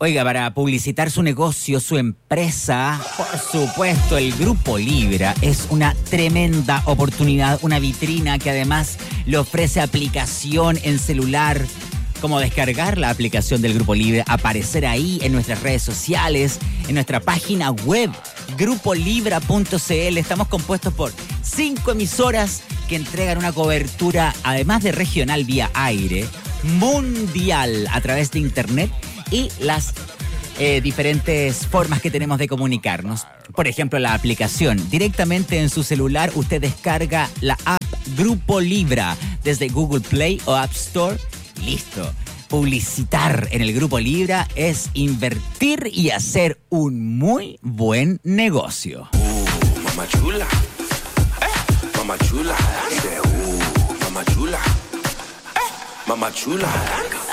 Oiga, para publicitar su negocio, su empresa, por supuesto, el Grupo Libra es una tremenda oportunidad, una vitrina que además le ofrece aplicación en celular, como descargar la aplicación del Grupo Libra, aparecer ahí en nuestras redes sociales, en nuestra página web, grupolibra.cl. Estamos compuestos por 5 emisoras que entregan una cobertura, además de regional vía aire, mundial a través de internet y las diferentes formas que tenemos de comunicarnos. Por ejemplo, la aplicación. Directamente en su celular usted descarga la app Grupo Libra desde Google Play o App Store. Listo. Publicitar en el Grupo Libra es invertir y hacer un muy buen negocio. Mamá chula. Mamá chula. Mamá chula. Mamá chula.